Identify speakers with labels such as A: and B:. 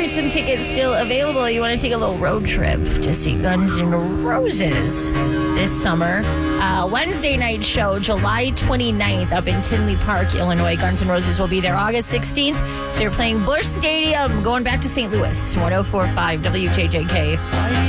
A: in-person tickets still available. You want to take a little road trip to see Guns N' Roses this summer. Wednesday night show, July 29th, up in Tinley Park, Illinois. Guns N' Roses will be there August 16th. They're playing Busch Stadium, going back to St. Louis, 104.5 WJJK.